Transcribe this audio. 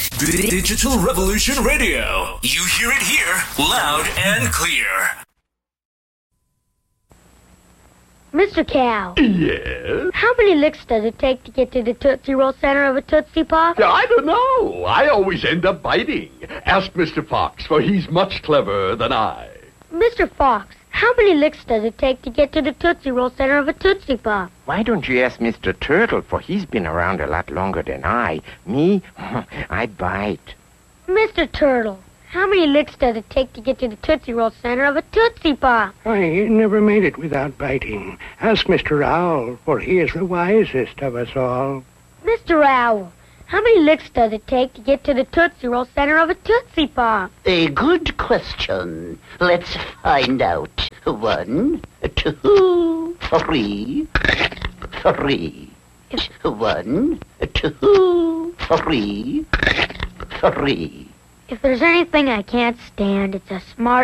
Digital Revolution Radio. You hear it here, loud and clear. Mr. Cow. Yes? How many licks does it take to get to the Tootsie Roll center of a Tootsie Pop? I don't know. I always end up biting. Ask Mr. Fox, for he's much cleverer than I. Mr. Fox, how many licks does it take to get to the Tootsie Roll center of a Tootsie Pop? Why don't you ask Mr. Turtle, for he's been around a lot longer than I. Me, I bite. Mr. Turtle, how many licks does it take to get to the Tootsie Roll center of a Tootsie Pop? I never made it without biting. Ask Mr. Owl, for he is the wisest of us all. Mr. Owl, how many licks does it take to get to the Tootsie Roll center of a Tootsie Pop? A good question. Let's find out. 1, 2, 3. 3. 1, 2, 3. 3. If there's anything I can't stand, it's a smart